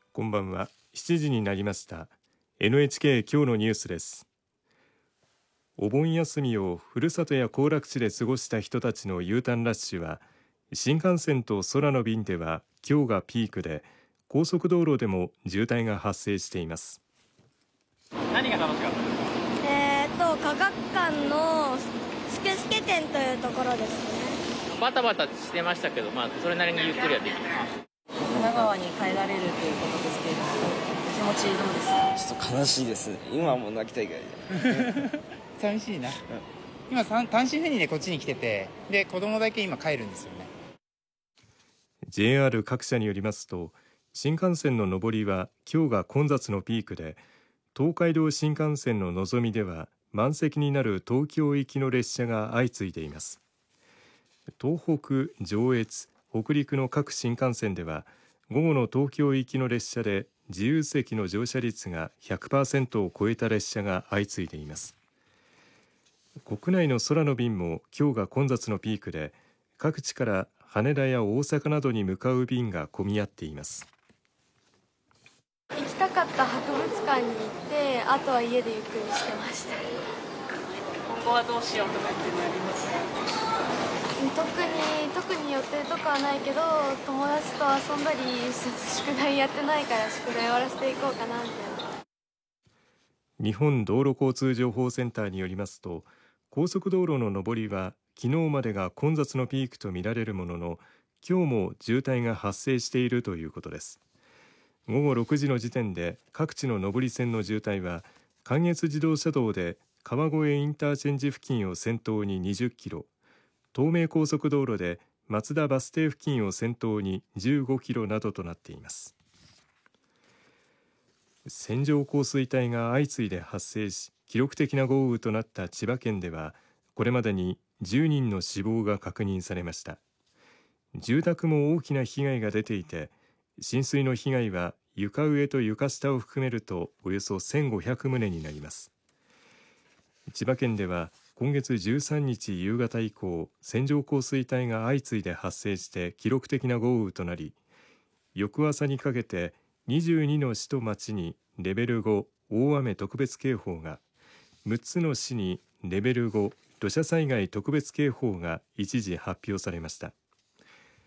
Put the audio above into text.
こんばんは。7時になりました。NHK 今日のニュースです。お盆休みをふるさとや行楽地で過ごした人たちの U ターンラッシュは、新幹線と空の便では今日がピークで、高速道路でも渋滞が発生しています。 何が楽しかったですか？ 科学館のスケスケ展というところですね。 バタバタしてましたけど、それなりにゆっくりはできました。 神奈川に帰られるということですけれども、気持ちどうですか？ ちょっと悲しいです。今はもう泣きたいぐらいで寂しいな、今単身赴任でこっちに来てて、で子供だけ今帰るんですよね。 JR 各社によりますと、新幹線の上りは今日が混雑のピークで、東海道新幹線ののぞみでは満席になる東京行きの列車が相次いでいます。東北、上越、北陸の各新幹線では午後の東京行きの列車で自由席の乗車率が 100% を超えた列車が相次いでいます。国内の空の便も今日が混雑のピークで、各地から羽田や大阪などに向かう便が混み合っています。 行きたかった博物館に行って、あとは家でゆっくりしてました。 今後はどうしようとかってなります？ 特に予定とかはないけど、友達と遊んだり、宿題やってないから宿題終わらせていこうかなみたいな。 日本道路交通情報センターによりますと、高速道路の上りは昨日までが混雑のピークとみられるものの、今日も渋滞が発生しているということです。午後6時の時点で各地の上り線の渋滞は、関越自動車道で川越インターチェンジ付近を先頭に20キロ、東名高速道路で松田バス停付近を先頭に15キロなどとなっています。線状降水帯が相次いで発生し、記録的な豪雨となった千葉県では、これまでに10人の死亡が確認されました。住宅も大きな被害が出ていて、浸水の被害は床上と床下を含めるとおよそ1500棟になります。千葉県では今月13日夕方以降、線状降水帯が相次いで発生して記録的な豪雨となり、翌朝にかけて22の市と町にレベル5大雨特別警報が、6つの市にレベル5土砂災害特別警報が一時発表されました。